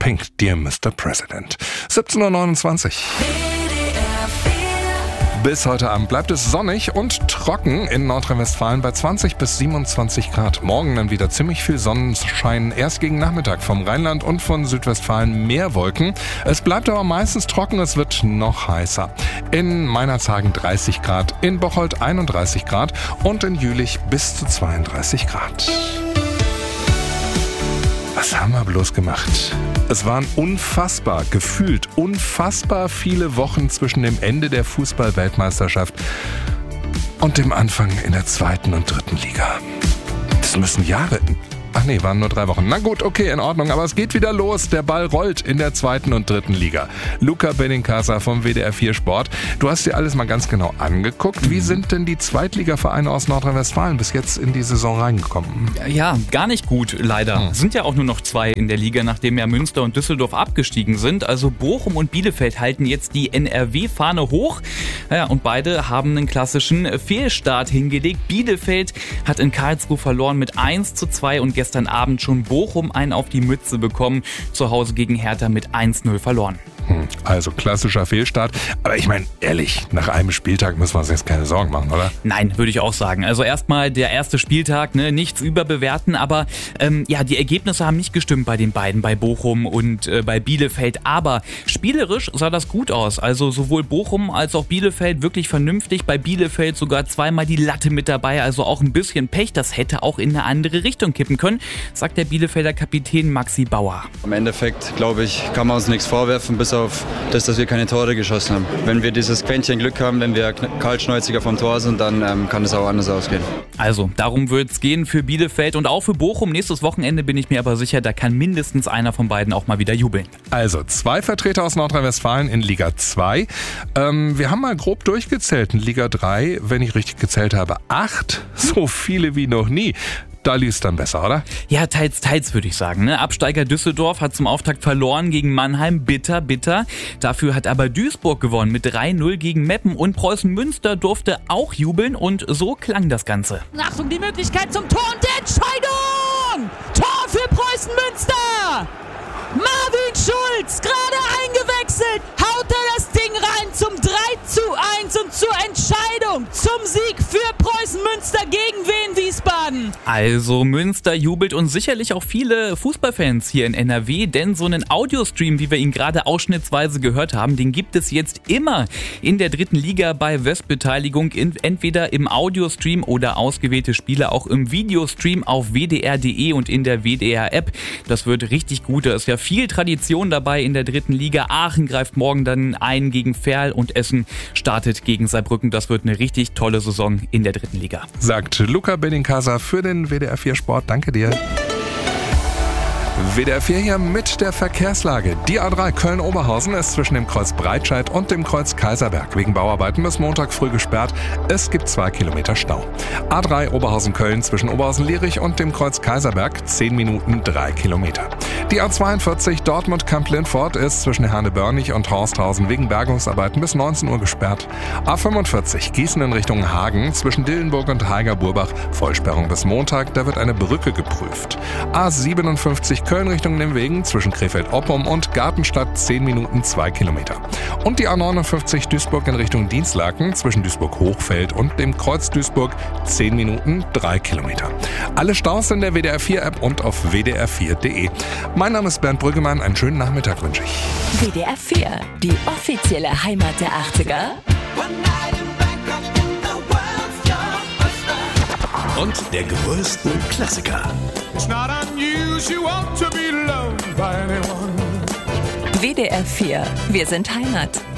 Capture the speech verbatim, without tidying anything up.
Pink, Dear Mister President. siebzehn Uhr neunundzwanzig. Bis heute Abend bleibt es sonnig und trocken in Nordrhein-Westfalen bei zwanzig bis siebenundzwanzig Grad. Morgen dann wieder ziemlich viel Sonnenschein, erst gegen Nachmittag vom Rheinland und von Südwestfalen mehr Wolken. Es bleibt aber meistens trocken, es wird noch heißer. In Meinerzhagen dreißig Grad, in Bocholt einunddreißig Grad und in Jülich bis zu zweiunddreißig Grad. Was haben wir bloß gemacht? Es waren unfassbar, gefühlt unfassbar viele Wochen zwischen dem Ende der Fußball-Weltmeisterschaft und dem Anfang in der zweiten und dritten Liga. Das müssen Jahre... Ach nee, waren nur drei Wochen. Na gut, okay, in Ordnung, aber es geht wieder los. Der Ball rollt in der zweiten und dritten Liga. Luca Benincasa vom W D R vier Sport. Du hast dir alles mal ganz genau angeguckt. Wie sind denn die Zweitligavereine aus Nordrhein-Westfalen bis jetzt in die Saison reingekommen? Ja, gar nicht gut, leider. Hm. Sind ja auch nur noch zwei in der Liga, nachdem ja Münster und Düsseldorf abgestiegen sind. Also Bochum und Bielefeld halten jetzt die N R W-Fahne hoch. Ja, und beide haben einen klassischen Fehlstart hingelegt. Bielefeld hat in Karlsruhe verloren mit eins zu zwei und gestern Abend schon Bochum einen auf die Mütze bekommen. Zu Hause gegen Hertha mit eins null verloren. Hm, also klassischer Fehlstart. Aber ich meine, ehrlich, nach einem Spieltag müssen wir uns jetzt keine Sorgen machen, oder? Nein, würde ich auch sagen. Also erstmal der erste Spieltag, ne, nichts überbewerten. Aber ähm, ja, die Ergebnisse haben nicht gestimmt bei den beiden, bei Bochum und äh, bei Bielefeld. Aber spielerisch sah das gut aus. Also sowohl Bochum als auch Bielefeld wirklich vernünftig. Bei Bielefeld sogar zweimal die Latte mit dabei. Also auch ein bisschen Pech. Das hätte auch in eine andere Richtung kippen können, sagt der Bielefelder Kapitän Maxi Bauer. Im Endeffekt, glaube ich, kann man uns nichts vorwerfen, bis auf das, dass wir keine Tore geschossen haben. Wenn wir dieses Quäntchen Glück haben, wenn wir kaltschnäuziger vom Tor sind, dann ähm, kann es auch anders ausgehen. Also, darum wird es gehen für Bielefeld und auch für Bochum. Nächstes Wochenende bin ich mir aber sicher, da kann mindestens einer von beiden auch mal wieder jubeln. Also, zwei Vertreter aus Nordrhein-Westfalen in Liga zwei. Ähm, wir haben mal grob durchgezählt. In Liga drei, wenn ich richtig gezählt habe, acht. So viele wie noch nie. Da lief es dann besser, oder? Ja, teils, teils würde ich sagen. Ne? Absteiger Düsseldorf hat zum Auftakt verloren gegen Mannheim. Bitter, bitter. Dafür hat aber Duisburg gewonnen mit drei null gegen Meppen. Und Preußen Münster durfte auch jubeln. Und so klang das Ganze. Achtung, die Möglichkeit zum Tor und der Entscheidung! Tor für Preußen Münster! Marvin Schulz, gerade eingewechselt, haut er das Ding rein zum drei zu eins und zur Entscheidung, zum Sieg für Preußen Münster gegen Wien Wiesbaden. Also Münster jubelt und sicherlich auch viele Fußballfans hier in N R W, denn so einen Audiostream, wie wir ihn gerade ausschnittsweise gehört haben, den gibt es jetzt immer in der dritten Liga bei Westbeteiligung, entweder im Audiostream oder ausgewählte Spiele auch im Videostream auf w d r punkt d e und in der W D R-App. Das wird richtig gut, da ist ja viel Tradition dabei in der dritten Liga. Aachen greift morgen dann ein gegen Verl und Essen startet gegen Saarbrücken. Das wird eine richtig tolle Saison in der dritten Liga. Sagt Luca Benincasa für den W D R vier Sport. Danke dir. W D R vier hier mit der Verkehrslage. Die A drei Köln-Oberhausen ist zwischen dem Kreuz Breitscheid und dem Kreuz Kaiserberg wegen Bauarbeiten bis Montag früh gesperrt. Es gibt zwei Kilometer Stau. A drei Oberhausen-Köln zwischen Oberhausen-Lierich und dem Kreuz Kaiserberg zehn Minuten, drei Kilometer. Die A zweiundvierzig Dortmund-Kamp-Lindfort ist zwischen Herne-Börnig und Horsthausen wegen Bergungsarbeiten bis neunzehn Uhr gesperrt. A fünfundvierzig Gießen in Richtung Hagen zwischen Dillenburg und Heiger-Burbach Vollsperrung bis Montag, da wird eine Brücke geprüft. A siebenundfünfzig Köln Richtung Nimwegen zwischen Krefeld-Oppum und Gartenstadt zehn Minuten, zwei Kilometer. Und die A neunundfünfzig Duisburg in Richtung Dienstlaken zwischen Duisburg-Hochfeld und dem Kreuz Duisburg zehn Minuten, drei Kilometer. Alle Staus in der W D R vier App und auf w d r vier punkt d e. Mein Name ist Bernd Brüggemann, einen schönen Nachmittag wünsche ich. W D R vier, die offizielle Heimat der achtziger. Und der größten Klassiker. W D R vier, wir sind Heimat.